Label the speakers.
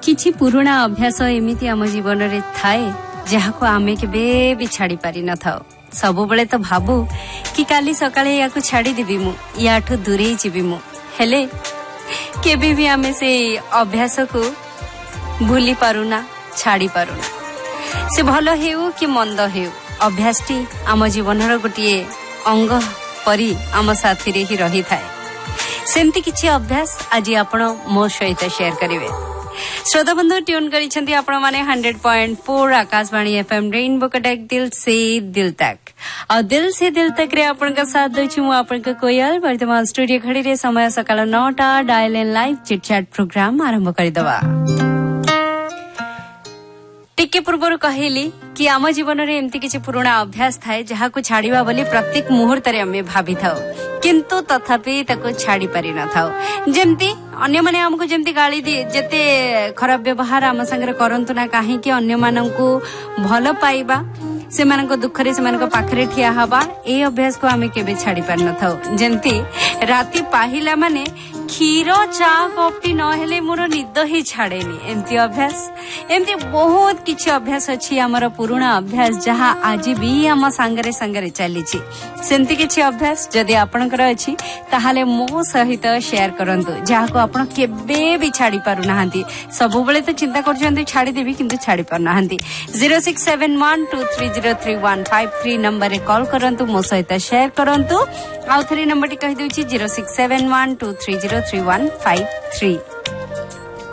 Speaker 1: किछि पुराना अभ्यास एमिति आम जीवन रे थाए जहा को आमे केबे भी छाड़ी पारि न थाओ। सब बेले तो भाबू कि काली सकाळे या को छाड़ी देबी मु याठू दूरे जीवी मु हेले केबे भी आमे से अभ्यास को भूली पारुना छाड़ी पारुना। से भलो हेउ कि मंद हेउ अभ्यासटी आम जीवनर गोटे अंग परी आम साथी रे ही रही थाए। सेमती किछि अभ्यास आज आपण मो सहित शेयर करिवे। श्रोता बंधु ट्यून करिसेंती आपण माने 100.4 आकाशवाणी एफएम रेनबो कटक दिल से दिल तक। और दिल से दिल तक रे आपण का साथ दउछु मु आपण का कोयल। वर्तमान स्टूडियो खड़ी रे समय सकाळ 9टा dial in live chit chat programme आरंभ करि दवा। टिके पूर्व कहली कि आम जीवन रे एमती किछि पुराना अभ्यास थाए जहा को छाड़ीबा बोली प्रत्येक मुहूर्त रे हमें भाभी थाओ किंतु तथापि ताको छाड़ी पारि न थाओ। जेमती अन्य माने हमको जेमती गाली दिए जेते खराब व्यवहार आम संगे करंतु ना काहे कि अन्य माननकु भलो पाइबा सेमानक दुख रे सेमानक पाखरे ठिया हबा ए अभ्यास को हमें केबे छाड़ी पारि न थाओ। जेमती राती पाहिला माने क्षीर चा कपटी न हेले मोर निद ही छाड़ेनी एमती अभ्यास एमती बहुत किछि अभ्यास अछि हमर पुराना अभ्यास जहा आज भी हम संगरे संगरे चली छी। सेमती किछि अभ्यास जदि आपनकर अछि ताहाले मो सहित शेयर करंतु जहा को आपण केबे भी छाड़ी पारु नाहंती। सब बेले तो चिंता करजंती छाड़ी देबी किंतु छाड़ी पार नाहंती। 067123033153 नंबर रे कॉल करंतु मो सहित शेयर करंतु। आउ थरी नंबर टी कहि दउची 067123033153।